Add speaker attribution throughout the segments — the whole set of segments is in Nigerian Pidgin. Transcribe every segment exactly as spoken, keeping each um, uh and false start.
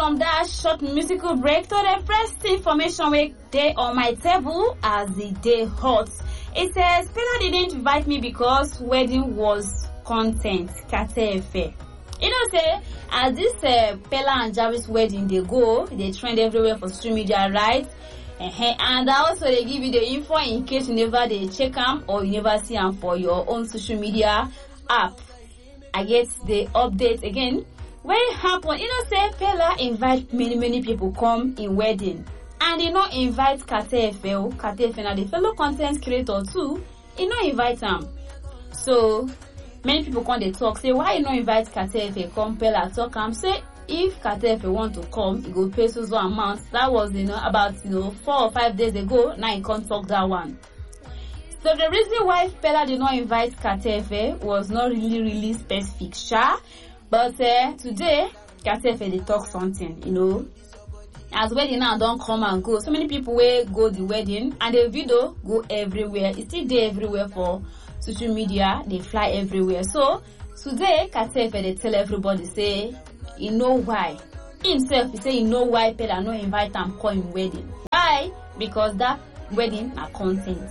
Speaker 1: from that short musical break to the first information we day on my table as the day hot. It says Pella didn't invite me because wedding was content. Katefe. You know, say as this uh, Pella and Jarvis wedding they go, they trend everywhere for social media, right? Uh-huh. And also they give you the info in case you never they check them or you never see them for your own social media app. I get the update again. When it happen, you know, say Pella invite many many people come in wedding, and you know invite Katefe. Katefe na the fellow content creator too. You know invite them. So many people come they talk say why you not invite Katefe come Pella talk am say if Katefe want to come he go pay so so amount. That was you know about you know four or five days ago. Now he can't talk that one. So the reason why Pella did not invite Katefe was not really really specific, sha. But uh, today Katefe they talk something, you know. As wedding now don't come and go. So many people will go the wedding and the video go everywhere. It's still there everywhere for social media. They fly everywhere. So today Katefe they tell everybody say, you know why. Himself he say you know why Pella no invite them come in wedding. Why? Because that wedding are content.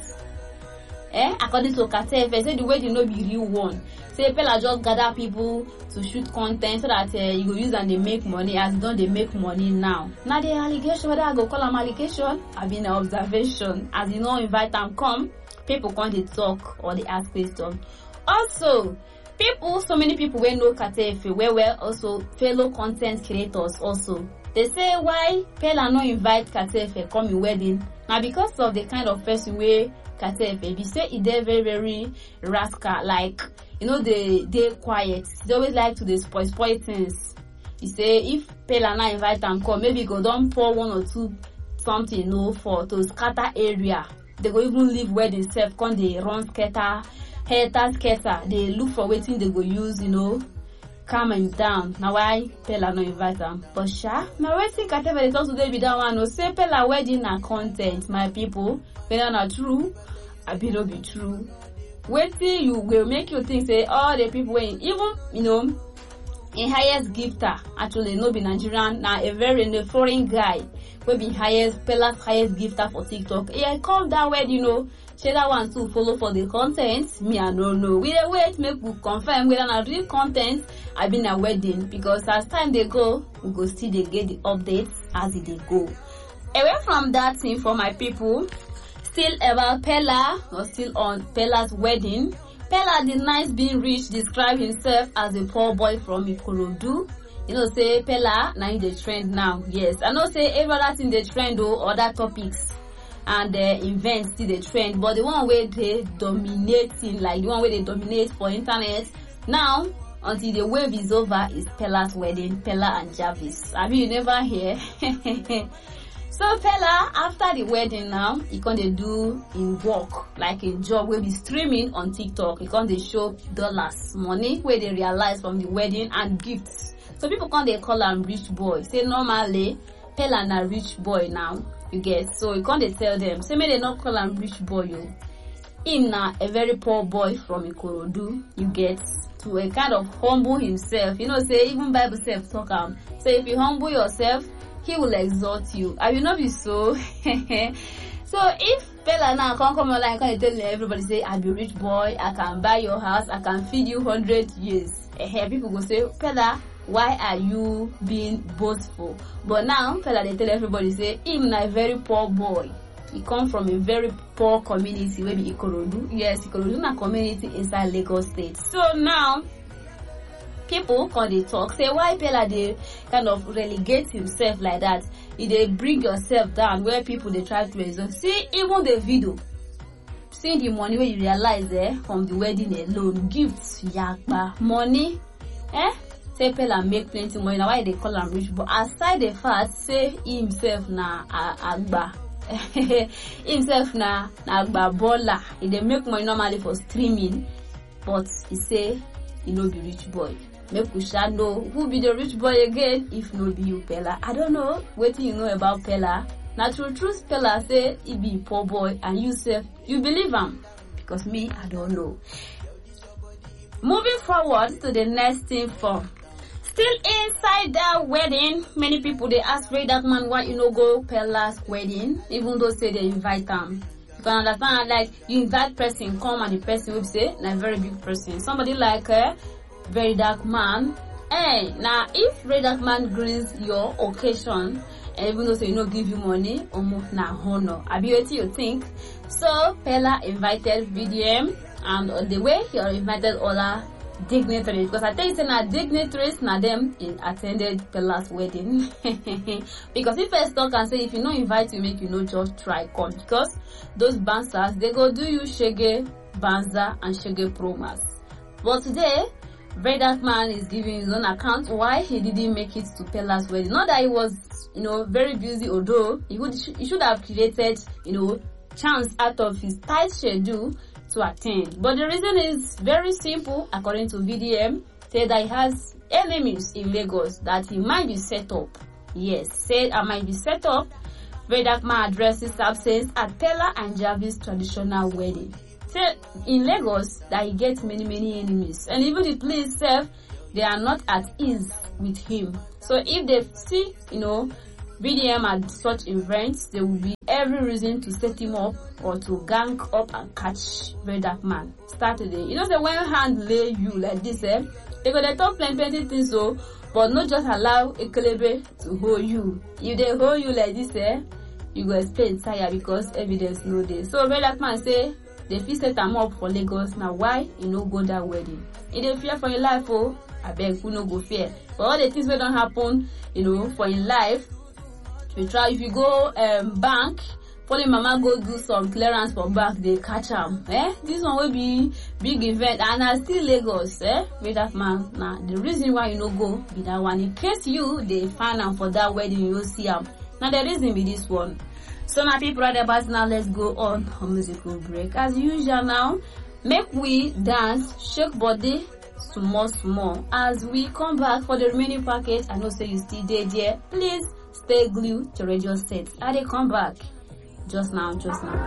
Speaker 1: Eh? According to Katefe, say the wedding no be real one. Say Pella just gather people to shoot content so that uh, you go use and they make money. As don't they make money now? Now the allegation, whether I go call them allegation, I been an observation. As you know, invite them come, people come they talk or they ask questions. Also, people, so many people will know Katefe, where well also fellow content creators also. They say why Pella no invite Katefe come in wedding? Now because of the kind of person where Katefe be say it they very very rascal, like you know they they quiet. They always like to they spoil spoil things. You say if Pella na invite them come, maybe go don't pour one or two something you know for to scatter area. They go even leave where they self come they run scatter, hater scatter. They look for waiting they go use you know calm and down. Now why Pella no invite them? But sha, now waiting Katefe they talk today be that one. No say Pella wedding na content, my people. Whether not true, I be no be true. Waiting you will make you think say all the people when even you know in highest gifter actually no be Nigerian now a very no foreign guy will be highest Pella's highest gifter for TikTok. Yeah, come that way you know. Share that one to follow for the content. Me I don't know. We dey wait make we confirm whether na real content I been a wedding because as time they go we go still they get the updates as it they go. Away from that thing for my people. Still about Pella, or still on Pella's wedding. Pella denies being rich, describe himself as a poor boy from Ikorodu. You know, say Pella, now in the trend now. Yes, I know say every other thing the trend or other topics and uh, events still the trend, but the one where they dominating, like the one where they dominate for internet now until the wave is over is Pella's wedding, Pella and Jarvis. I mean, you never hear. So Pella, after the wedding now, he can they do in work, like a job where be streaming on TikTok. He can they show dollars, money where they realize from the wedding and gifts. So people can they call him rich boy. Say normally, Pella na rich boy now, you get. So you can they tell them, say may they not call him rich boy, you. Him na a very poor boy from Ikorodu, you get. To a kind of humble himself. You know, say even Bible self talk am. Say if you humble yourself, he will exalt you. I will not be so. So if Pella now come come online, can tell everybody say I be rich boy, I can buy your house, I can feed you hundred years. Eh, people go say Pella, why are you being boastful? But now Pella they tell everybody say him na a very poor boy. He come from a very poor community, maybe Ikorodu. Yes, Ikorodu na community inside Lagos State. So now people can they talk say why Pella they kind of relegate himself like that. If they bring yourself down where people they try to resist. See even the video, seeing the money where you realize eh from the wedding alone, gifts, yakba, money, eh? Say Pella make plenty money. Now why they call him rich? But aside the fact, say himself na agba. Himself na na agba baller. He they make money normally for streaming, but he say he no be rich boy. Make we shall know who be the rich boy again if no be you Pella. I don't know what you know about Pella. Now true truth Pella say he be poor boy and you say you believe him because me I don't know. Moving forward to the next thing for Still inside that wedding, many people they ask Ray Darkman why you no go Pella's wedding, even though say they invite them. You can understand, like you invite person come and the person will say na very big person. Somebody like uh, Ray Darkman. Hey, now if Ray Darkman greets your occasion, and even though say you no give you money, almost na honor. Abi what you think? So Pella invited V D M, and uh, the way he invited other dignitaries, because I tell you say na dignitaries na them in attended Pella's wedding. Because if first talk and say if you no invite you, make you no just try come, because those bouncers they go do you shege banza and shege promas. But today Ray Darkman is giving his own account why he didn't make it to Pella's wedding. Not that he was, you know, very busy, although he would he should have created, you know, chance out of his tight schedule to attend. But the reason is very simple, according to V D M, said that he has enemies in Lagos, that he might be set up. Yes, said I might be set up. Ray Darkman addresses absence at Pella and Jarvis traditional wedding. Said in Lagos that he gets many many enemies, and even the police self, they are not at ease with him. So if they see, you know, V D M at such events, there will be every reason to set him up or to gang up and catch Ray Darkman. Start today. You know, the when hand lay you like this, eh? Because they talk plenty plenty things, so but not just allow a Ekelebe to hold you. If they hold you like this, eh, you go explain tire because evidence no there. So Ray Darkman say they fit set him up for Lagos. Now why you no go that wedding? If they fear for your life, oh, I beg you no go fear. But all the things that don't happen, you know, for your life. You try if you go um bank, follow mama go do some clearance for bank, they catch am. Eh? This one will be big event and I still Lagos, eh? Ray Darkman. Now the reason why you no go be that one. In case you they find am for that wedding, you will see am. Now the reason be this one. So my people right about now, let's go on a musical break. As usual now, make we dance, shake body small small. As we come back for the remaining package, I know say you still there there. Please stay glued to radio set. I they come back just now, just now.